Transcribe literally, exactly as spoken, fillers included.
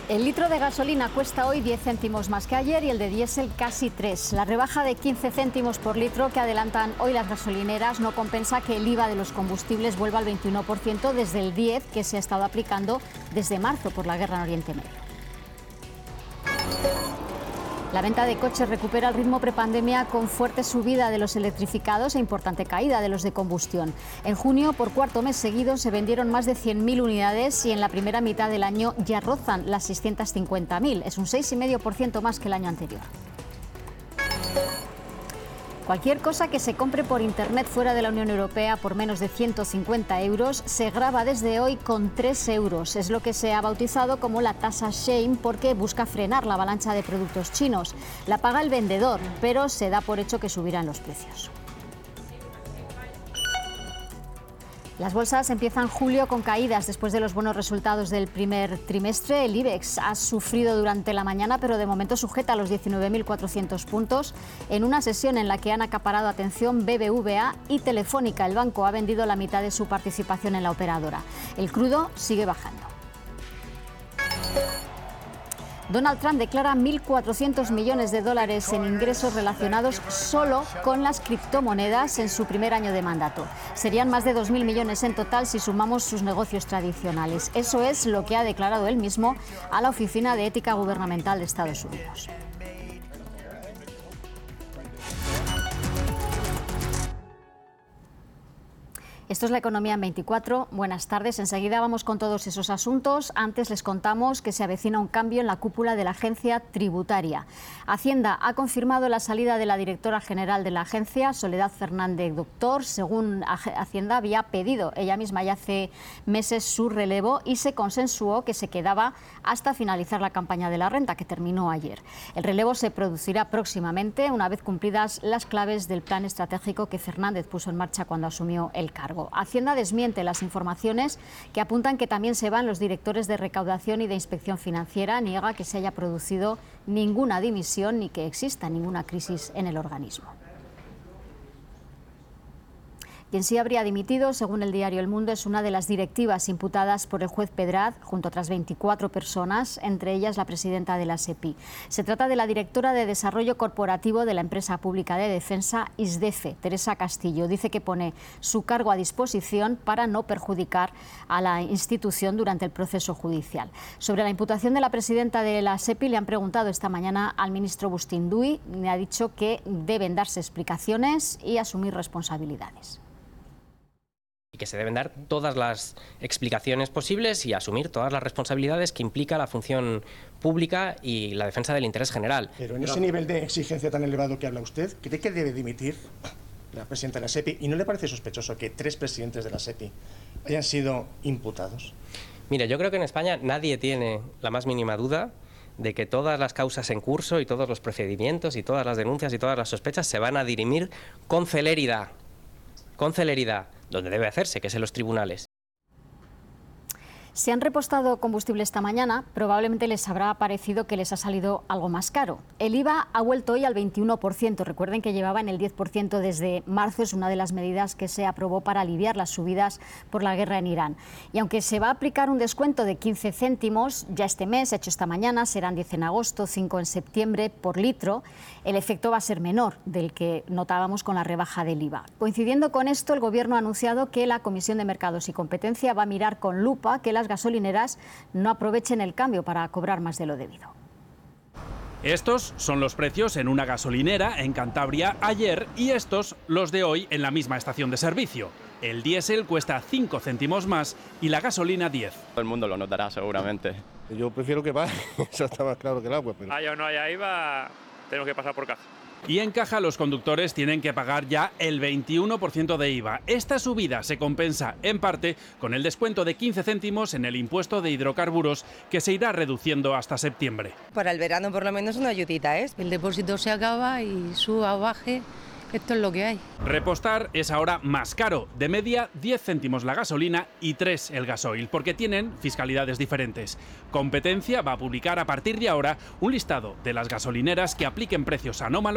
El litro de gasolina cuesta hoy diez céntimos más que ayer y el de diésel casi tres. La rebaja de quince céntimos por litro que adelantan hoy las gasolineras no compensa que el I V A de los combustibles vuelva al veintiuno por ciento desde el diez por ciento que se ha estado aplicando desde marzo por la guerra en Oriente Medio. La venta de coches recupera el ritmo prepandemia con fuerte subida de los electrificados e importante caída de los de combustión. En junio, por cuarto mes seguido, se vendieron más de cien mil unidades y en la primera mitad del año ya rozan las seiscientas cincuenta mil. Es un seis coma cinco por ciento más que el año anterior. Cualquier cosa que se compre por Internet fuera de la Unión Europea por menos de ciento cincuenta euros se grava desde hoy con tres euros. Es lo que se ha bautizado como la tasa Shein porque busca frenar la avalancha de productos chinos. La paga el vendedor, pero se da por hecho que subirán los precios. Las bolsas empiezan julio con caídas después de los buenos resultados del primer trimestre. El IBEX ha sufrido durante la mañana, pero de momento sujeta a los diecinueve mil cuatrocientos puntos en una sesión en la que han acaparado atención B B V A y Telefónica. El banco ha vendido la mitad de su participación en la operadora. El crudo sigue bajando. Donald Trump declara mil cuatrocientos millones de dólares en ingresos relacionados solo con las criptomonedas en su primer año de mandato. Serían más de dos mil millones en total si sumamos sus negocios tradicionales. Eso es lo que ha declarado él mismo a la Oficina de Ética Gubernamental de Estados Unidos. Esto es La Economía en veinticuatro. Buenas tardes. Enseguida vamos con todos esos asuntos. Antes les contamos que se avecina un cambio en la cúpula de la agencia tributaria. Hacienda ha confirmado la salida de la directora general de la agencia, Soledad Fernández Doctor. Según Hacienda, había pedido ella misma ya hace meses su relevo y se consensuó que se quedaba hasta finalizar la campaña de la renta, que terminó ayer. El relevo se producirá próximamente, una vez cumplidas las claves del plan estratégico que Fernández puso en marcha cuando asumió el cargo. Hacienda desmiente las informaciones que apuntan que también se van los directores de recaudación y de inspección financiera. Niega que se haya producido ninguna dimisión ni que exista ninguna crisis en el organismo. Quien sí habría dimitido, según el diario El Mundo, es una de las directivas imputadas por el juez Pedraz, junto a otras veinticuatro personas, entre ellas la presidenta de la SEPI. Se trata de la directora de Desarrollo Corporativo de la empresa pública de defensa ISDEFE, Teresa Castillo. Dice que pone su cargo a disposición para no perjudicar a la institución durante el proceso judicial. Sobre la imputación de la presidenta de la SEPI le han preguntado esta mañana al ministro Bustinduy. Le ha dicho que deben darse explicaciones y asumir responsabilidades. Y que se deben dar todas las explicaciones posibles y asumir todas las responsabilidades que implica la función pública y la defensa del interés general. Pero en ese nivel de exigencia tan elevado que habla usted, ¿cree que debe dimitir la presidenta de la SEPI? ¿Y no le parece sospechoso que tres presidentes de la SEPI hayan sido imputados? Mire, yo creo que en España nadie tiene la más mínima duda de que todas las causas en curso y todos los procedimientos y todas las denuncias y todas las sospechas se van a dirimir con celeridad, con celeridad, donde debe hacerse, que es en los tribunales. Si han repostado combustible esta mañana, probablemente les habrá parecido que les ha salido algo más caro. El I V A ha vuelto hoy al veintiuno por ciento. Recuerden que llevaba en el diez por ciento desde marzo. Es una de las medidas que se aprobó para aliviar las subidas por la guerra en Irán. Y aunque se va a aplicar un descuento de quince céntimos ya este mes, hecho esta mañana, serán diez en agosto, cinco en septiembre por litro, el efecto va a ser menor del que notábamos con la rebaja del I V A. Coincidiendo con esto, el Gobierno ha anunciado que la Comisión de Mercados y Competencia va a mirar con lupa que las gasolineras no aprovechen el cambio para cobrar más de lo debido. Estos son los precios en una gasolinera en Cantabria ayer y estos los de hoy en la misma estación de servicio. El diésel cuesta cinco céntimos más y la gasolina diez. Todo el mundo lo notará seguramente. Yo prefiero que baje, eso está más claro que el agua. Pero... haya o no haya I V A, tenemos que pasar por caja. Y en caja los conductores tienen que pagar ya el veintiuno por ciento de I V A. Esta subida se compensa en parte con el descuento de quince céntimos en el impuesto de hidrocarburos que se irá reduciendo hasta septiembre. Para el verano por lo menos una ayudita es. El depósito se acaba y suba o baje, esto es lo que hay. Repostar es ahora más caro, de media diez céntimos la gasolina y tres el gasoil, porque tienen fiscalidades diferentes. Competencia va a publicar a partir de ahora un listado de las gasolineras que apliquen precios anómalos